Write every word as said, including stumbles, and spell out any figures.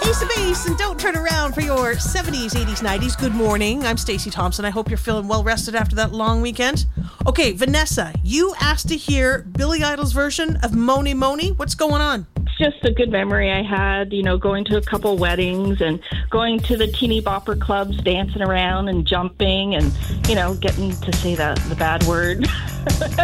Ace of Base and Don't Turn Around for your seventies, eighties, nineties. Good morning. I'm Stacey Thompson. I hope you're feeling well rested after that long weekend. Okay, Vanessa, you asked to hear Billy Idol's version of Mony Mony. What's going on? It's just a good memory I had, you know, going to a couple weddings and going to the teeny bopper clubs, dancing around and jumping and, you know, getting to say the, the bad word.